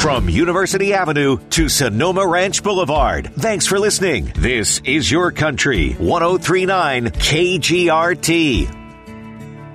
From University Avenue to Sonoma Ranch Boulevard. Thanks for listening. This is Your Country 1039 KGRT.